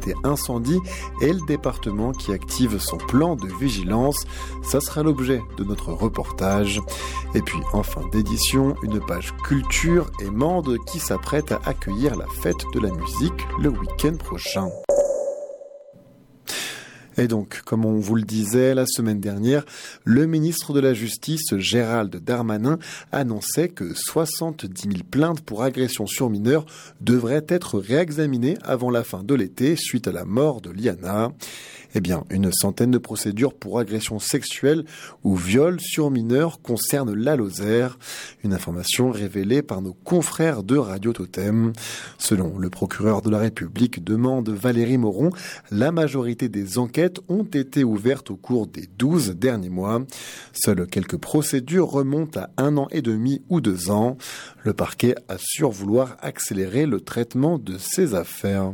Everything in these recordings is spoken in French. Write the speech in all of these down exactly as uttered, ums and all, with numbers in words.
sécurité incendie et le département qui active son plan de vigilance. Ça sera l'objet de notre reportage. Et puis en fin d'édition, une page culture et Mende qui s'apprête à accueillir la fête de la musique le week-end prochain. Et donc, comme on vous le disait la semaine dernière, le ministre de la Justice, Gérald Darmanin, annonçait que soixante-dix mille plaintes pour agression sur mineurs devraient être réexaminées avant la fin de l'été suite à la mort de Liana. Eh bien, une centaine de procédures pour agression sexuelle ou viol sur mineurs concernent la Lozère. Une information révélée par nos confrères de Radio Totem. Selon le procureur de la République de Mende, Valérie Moron, la majorité des enquêtes ont été ouvertes au cours des douze derniers mois. Seules quelques procédures remontent à un an et demi ou deux ans. Le parquet assure vouloir accélérer le traitement de ces affaires.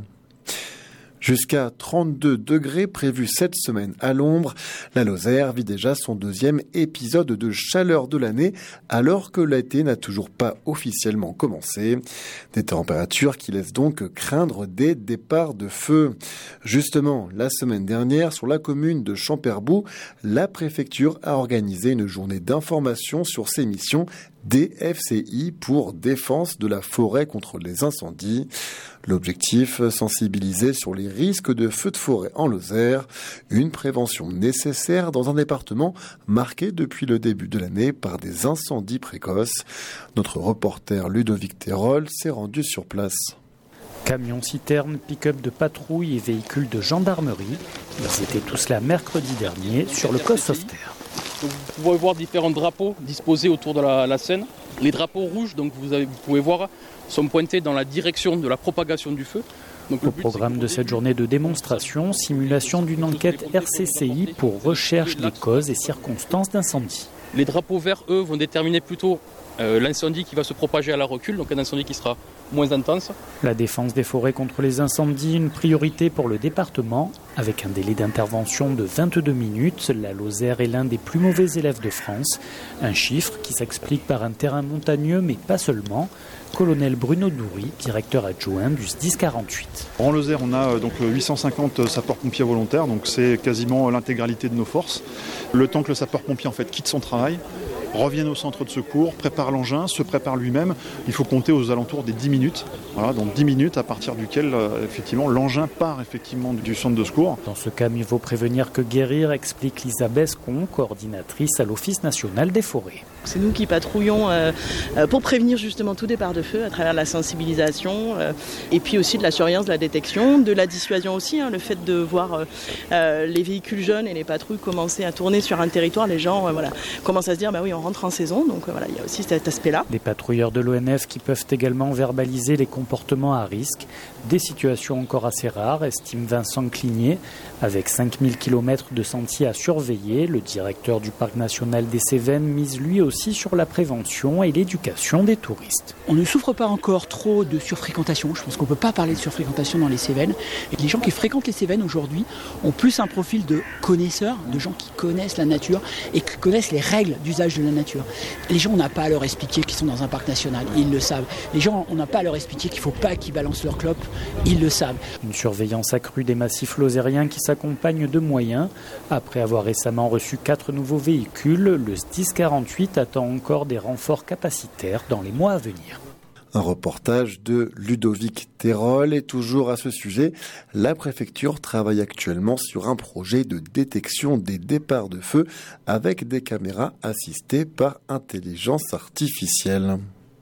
Jusqu'à trente-deux degrés prévus cette semaine à l'ombre, la Lozère vit déjà son deuxième épisode de chaleur de l'année alors que l'été n'a toujours pas officiellement commencé. Des températures qui laissent donc craindre des départs de feu. Justement, la semaine dernière, sur la commune de Champerbou, la préfecture a organisé une journée d'information sur ses missions D F C I pour défense de la forêt contre les incendies. L'objectif, sensibiliser sur les risques de feux de forêt en Lozère, une prévention nécessaire dans un département marqué depuis le début de l'année par des incendies précoces. Notre reporter Ludovic Terol s'est rendu sur place. Camions, citernes, pick-up de patrouille et véhicules de gendarmerie, ils étaient tous là mercredi dernier sur le Cos Sauveterre. Donc vous pouvez voir différents drapeaux disposés autour de la, la Seine. Les drapeaux rouges, donc vous, avez, vous pouvez voir, sont pointés dans la direction de la propagation du feu. Donc, Au programme de cette journée de démonstration, simulation d'une enquête R C C I pour recherche des causes et circonstances d'incendie. Les drapeaux verts, eux, vont déterminer plutôt euh, l'incendie qui va se propager à la recul, donc un incendie qui sera moins intense. La défense des forêts contre les incendies, une priorité pour le département. Avec un délai d'intervention de vingt-deux minutes, la Lozère est l'un des plus mauvais élèves de France. Un chiffre qui s'explique par un terrain montagneux, mais pas seulement. Colonel Bruno Doury, directeur adjoint du S D I S quarante-huit. En Lozère, on a donc huit cent cinquante sapeurs-pompiers volontaires, donc c'est quasiment l'intégralité de nos forces. Le temps que le sapeur-pompier en fait quitte son travail, revienne au centre de secours, prépare l'engin, se prépare lui-même, il faut compter aux alentours des dix minutes. Voilà, donc dix minutes à partir duquel euh, effectivement l'engin part effectivement du centre de secours. Dans ce cas, mieux vaut prévenir que guérir, explique Lisa Bescon, coordinatrice à l'Office national des forêts. C'est nous qui patrouillons euh, pour prévenir justement tout départ de feu à travers la sensibilisation euh, et puis aussi de la surveillance, de la détection, de la dissuasion aussi. Hein, le fait de voir euh, les véhicules jeunes et les patrouilles commencer à tourner sur un territoire, les gens euh, voilà, commencent à se dire bah oui, on rentre en saison, donc euh, voilà, il y a aussi cet aspect-là. Des patrouilleurs de l'O N F qui peuvent également verbaliser les comportements à risque, des situations encore assez rares, estime Vincent Cligné. Avec cinq mille kilomètres de sentiers à surveiller, le directeur du Parc national des Cévennes mise lui aussi sur la prévention et l'éducation des touristes. On ne souffre pas encore trop de surfréquentation. Je pense qu'on ne peut pas parler de surfréquentation dans les Cévennes. Et les gens qui fréquentent les Cévennes aujourd'hui ont plus un profil de connaisseurs, de gens qui connaissent la nature et qui connaissent les règles d'usage de la nature. Les gens, on n'a pas à leur expliquer qu'ils sont dans un parc national, ils le savent. Les gens, on n'a pas à leur expliquer qu'il ne faut pas qu'ils balancent leur clope, ils le savent. Une surveillance accrue des massifs lozériens qui s'accompagne de moyens. Après avoir récemment reçu quatre nouveaux véhicules, le S D I S quarante-huit attend encore des renforts capacitaires dans les mois à venir. Un reportage de Ludovic Terol. Et toujours à ce sujet, la préfecture travaille actuellement sur un projet de détection des départs de feu avec des caméras assistées par intelligence artificielle.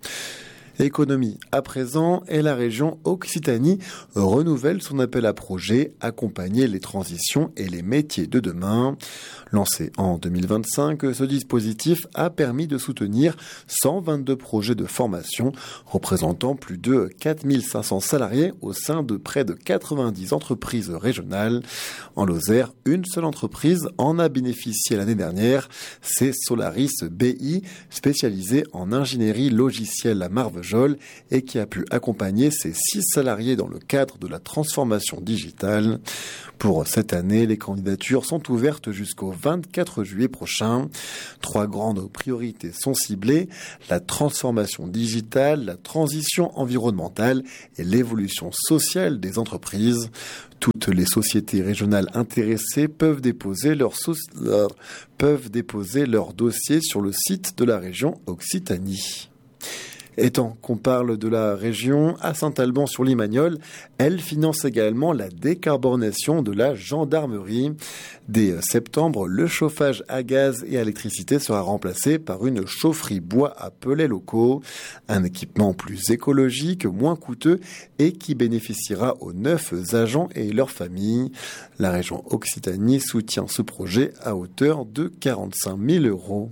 Économie à présent, et la région Occitanie renouvelle son appel à projet Accompagner les transitions et les métiers de demain. Lancé en deux mille vingt-cinq, ce dispositif a permis de soutenir cent vingt-deux projets de formation représentant plus de quatre mille cinq cents salariés au sein de près de quatre-vingt-dix entreprises régionales. En Lozère, une seule entreprise en a bénéficié l'année dernière, c'est Solaris B I, spécialisée en ingénierie logicielle à Marvejols. Marvejols et qui a pu accompagner ses six salariés dans le cadre de la transformation digitale. Pour cette année, les candidatures sont ouvertes jusqu'au vingt-quatre juillet prochain. Trois grandes priorités sont ciblées: la transformation digitale, la transition environnementale et l'évolution sociale des entreprises. Toutes les sociétés régionales intéressées peuvent déposer leur, so- leur, peuvent déposer leur dossier sur le site de la région Occitanie. Et tant qu'on parle de la région, à Saint-Alban-sur-Limagnole, elle finance également la décarbonation de la gendarmerie. Dès septembre, le chauffage à gaz et à électricité sera remplacé par une chaufferie bois à pellets locaux. Un équipement plus écologique, moins coûteux et qui bénéficiera aux neuf agents et leurs familles. La région Occitanie soutient ce projet à hauteur de quarante-cinq mille euros.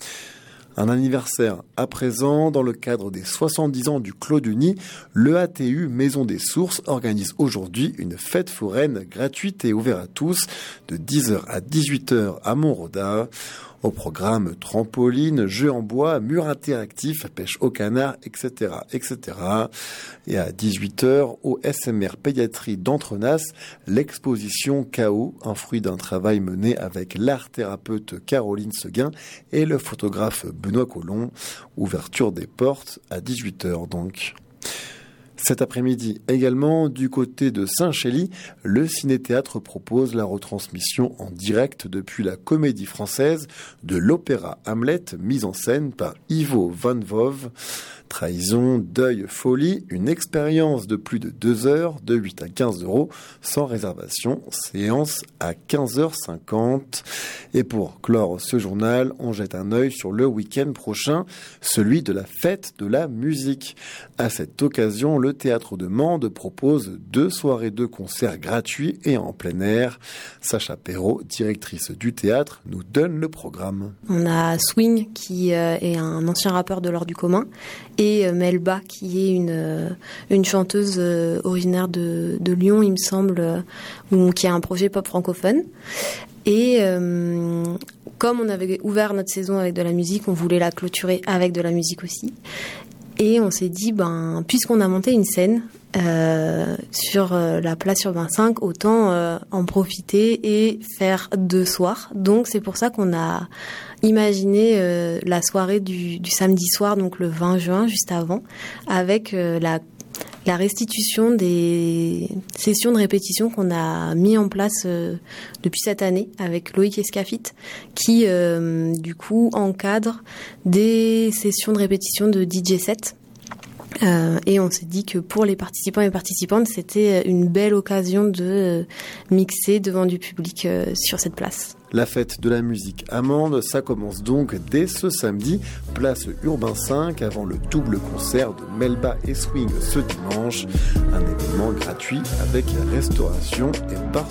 Un anniversaire à présent. Dans le cadre des soixante-dix ans du Clos du Nid, le A T U Maison des Sources organise aujourd'hui une fête foraine gratuite et ouverte à tous de dix heures à dix-huit heures à Montroda. Au programme trampoline, jeux en bois, murs interactifs, pêche au canard, et cetera, et cetera. Et à dix-huit heures, au S M R Pédiatrie d'Entrenas, l'exposition K O, un fruit d'un travail mené avec l'art-thérapeute Caroline Seguin et le photographe Benoît Collomb. Ouverture des portes à dix-huit heures donc. Cet après-midi également, du côté de Saint-Chély, le Ciné-Théâtre propose la retransmission en direct depuis la Comédie Française de l'opéra Hamlet, mise en scène par Ivo Van Vove. Trahison, deuil, folie, une expérience de plus de deux heures, de huit à quinze euros, sans réservation, séance à quinze heures cinquante. Et pour clore ce journal, on jette un œil sur le week-end prochain, celui de la fête de la musique. À cette occasion, le Théâtre de Mende propose deux soirées de concerts gratuits et en plein air. Sacha Perrault, directrice du théâtre, nous donne le programme. On a Swing, qui est un ancien rappeur de l'Ordre du commun, et Melba, qui est une, une chanteuse originaire de, de Lyon, il me semble, ou qui a un projet pop francophone. Et euh, comme on avait ouvert notre saison avec de la musique, on voulait la clôturer avec de la musique aussi. Et on s'est dit, ben, puisqu'on a monté une scène euh, sur euh, la place Urbain cinq, autant euh, en profiter et faire deux soirs. Donc c'est pour ça qu'on a imaginé euh, la soirée du, du samedi soir, donc le vingt juin, juste avant, avec euh, la la restitution des sessions de répétition qu'on a mis en place euh, depuis cette année avec Loïc Escafit, qui euh, du coup encadre des sessions de répétition de D J set. Euh, et on s'est dit que pour les participants et participantes, c'était une belle occasion de euh, mixer devant du public euh, sur cette place. La fête de la musique à Mende, ça commence donc dès ce samedi, place Urbain cinq, avant le double concert de Melba et Swing ce dimanche. Un événement gratuit avec restauration et bar